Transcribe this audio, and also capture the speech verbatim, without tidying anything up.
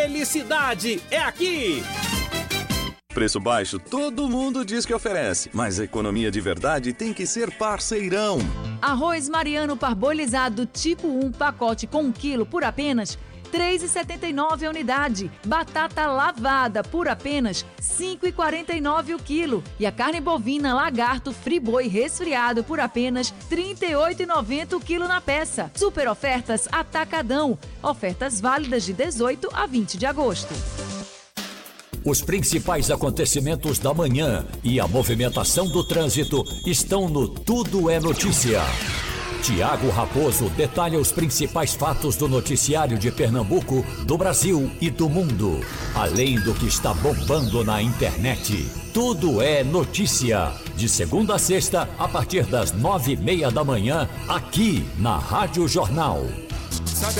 Felicidade é aqui! Preço baixo todo mundo diz que oferece, mas a economia de verdade tem que ser parceirão. Arroz Mariano parbolizado tipo um, pacote com um quilo por apenas três reais e setenta e nove centavos a unidade. Batata lavada por apenas cinco reais e quarenta e nove centavos o quilo. E a carne bovina lagarto friboi resfriado por apenas trinta e oito reais e noventa centavos o quilo na peça. Super ofertas Atacadão. Ofertas válidas de dezoito a vinte de agosto. Os principais acontecimentos da manhã e a movimentação do trânsito estão no Tudo é Notícia. Tiago Raposo detalha os principais fatos do noticiário de Pernambuco, do Brasil e do mundo. Além do que está bombando na internet. Tudo é Notícia. De segunda a sexta, a partir das nove e meia da manhã, aqui na Rádio Jornal.